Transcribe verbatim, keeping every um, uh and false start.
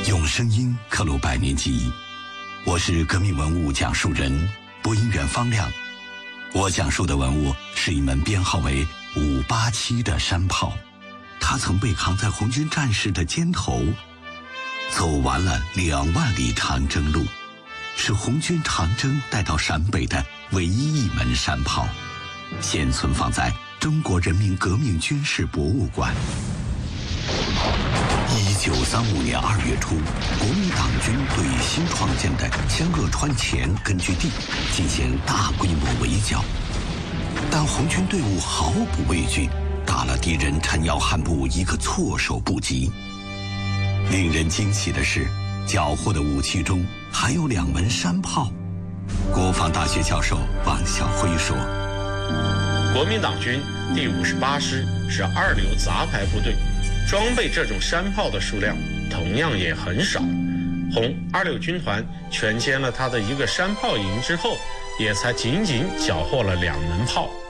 用声音刻录百年记忆，我是革命文物讲述人播音员方亮。我讲述的文物是一门编号为五八七的山炮，它曾被扛在红军战士的肩头，走完了两万里长征路，是红军长征带到陕北的唯一一门山炮，现存放在中国人民革命军事博物馆。一九三五年二月初，国民党军对新创建的湘鄂川前根据地进行大规模围剿，但红军队伍毫不畏惧，打了敌人陈瑶汗部一个措手不及。令人惊喜的是，缴获的武器中还有两门山炮。国防大学教授王晓辉说：“ 国民党军第五十八师是二流杂牌部队。”装备这种山炮的数量同样也很少。红二六军团全歼了他的一个山炮营之后，也才仅仅缴获了两门炮。